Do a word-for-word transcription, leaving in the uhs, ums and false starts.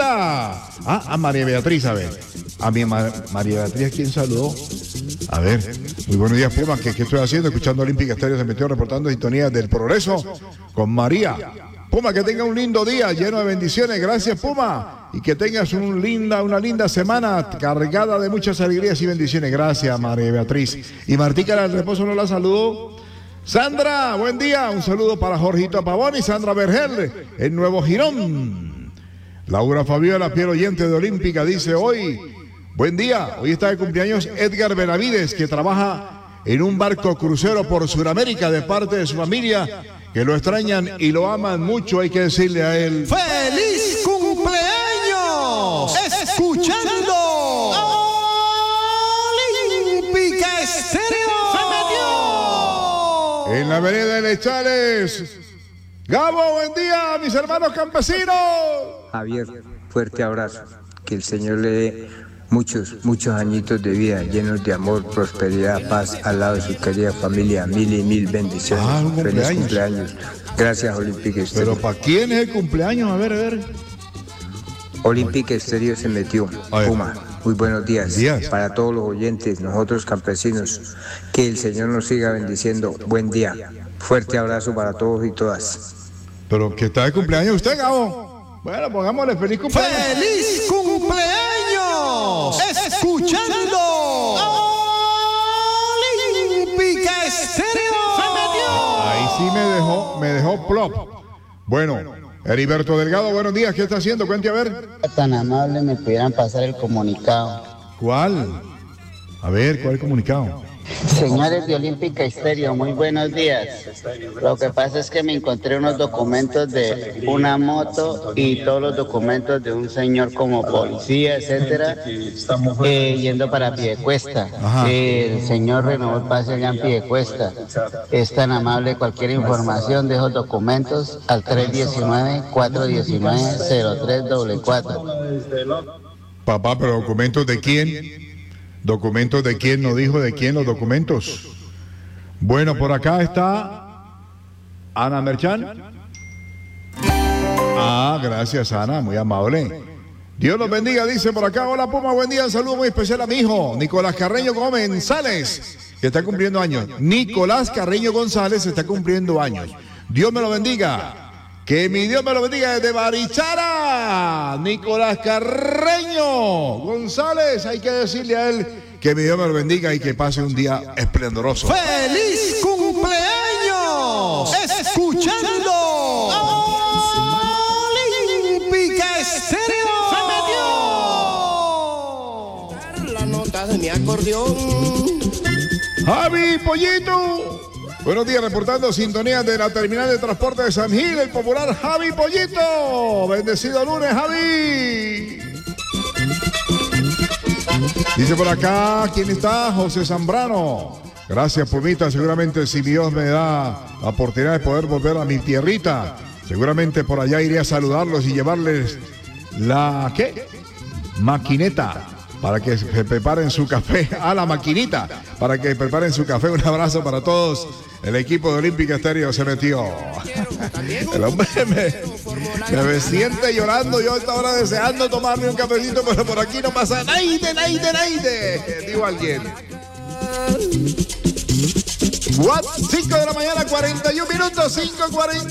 acá. Ah, a María Beatriz, a ver. A mi Ma María Beatriz, ¿quién saludó? A ver, muy buenos días, Puma. ¿Qué, qué estoy haciendo? Escuchando Olímpica Estéreo, se metió reportando sintonía del progreso con María. Puma, que tenga un lindo día lleno de bendiciones. Gracias, Puma. Y que tengas un linda, una linda semana cargada de muchas alegrías y bendiciones. Gracias, María Beatriz. Y Martica del Reposo no la saludó. Sandra, buen día. Un saludo para Jorgito Pavón y Sandra Vergel, en Nuevo Girón. Laura Fabiola, fiel oyente de Olímpica, dice hoy, buen día. Hoy está de cumpleaños Edgar Benavides, que trabaja en un barco crucero por Sudamérica de parte de su familia, que lo extrañan y lo aman mucho. Hay que decirle a él ¡feliz cumpleaños! Escuchando Olímpica Estéreo. En la vereda de Lechales. Gabo, buen día, mis hermanos campesinos. Javier, fuerte abrazo. Que el Señor le dé muchos, muchos añitos de vida, llenos de amor, prosperidad, paz, al lado de su querida familia. Mil y mil bendiciones. Ah, un Feliz cumpleaños. cumpleaños. Gracias, Olímpica Estéreo. Pero ¿para quién es el cumpleaños? A ver, a ver. Olímpica Estéreo se metió. Puma, muy buenos días. días. Para todos los oyentes, nosotros campesinos, que el Señor nos siga bendiciendo. Buen día. Fuerte abrazo para todos y todas. Pero que está de cumpleaños usted, Gabo. Bueno, pongámosle feliz cumpleaños. ¡Feliz cumpleaños! Escuchando Olímpica Estéreo. Ahí sí me dejó, me dejó plop. Bueno, Heriberto Delgado, buenos días. ¿Qué está haciendo? Cuente a ver. Tan amable me pudieran pasar el comunicado. ¿Cuál? A ver, ¿cuál comunicado? Señores de Olímpica Estéreo, muy buenos días. Lo que pasa es que me encontré unos documentos de una moto y todos los documentos de un señor como policía, etcétera, eh, yendo para Piedecuesta. Eh, el señor renovó el pase allá en Piedecuesta. Es tan amable, cualquier información de esos documentos al tres uno nueve, cuatro uno nueve, cero tres cuatro cuatro. Papá, pero ¿documentos de quién? ¿Documentos de quién? No dijo de quién los documentos. Bueno, por acá está Ana Merchan. Ah, gracias, Ana, muy amable. Dios los bendiga, dice por acá. Hola, Puma, buen día. Un saludo muy especial a mi hijo, Nicolás Carreño González, que está cumpliendo años. Nicolás Carreño González está cumpliendo años. Dios me lo bendiga. Que mi Dios me lo bendiga desde Barichara. Nicolás Carreño González, hay que decirle a él que mi Dios me lo bendiga y que pase un día esplendoroso. ¡Feliz cumpleaños! Escuchando Olímpica Estéreo. La nota de mi acordeón. Javi Pollito. Buenos días, reportando sintonía de la terminal de transporte de San Gil, el popular Javi Pollito. Bendecido lunes, Javi. Dice por acá, ¿quién está? José Zambrano. Gracias, Pumita. Seguramente si Dios me da la oportunidad de poder volver a mi tierrita, seguramente por allá iré a saludarlos y llevarles la, ¿qué? Maquineta. Para que se preparen su café, a la maquinita, para que preparen su café. Un abrazo para todos. El equipo de Olímpica Estéreo se metió. El hombre me, me siente llorando. Yo hasta ahora deseando tomarme un cafecito, pero por aquí no pasa naide, naide, naide. Digo alguien. cinco de la mañana, cuarenta y un minutos, cinco cuarenta.